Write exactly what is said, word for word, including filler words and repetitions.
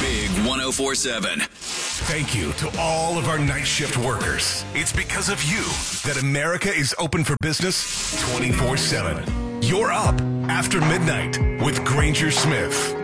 Big one oh four seven. Thank you to all of our night shift workers. It's because of you that America is open for business twenty-four seven. You're up after midnight with Granger Smith.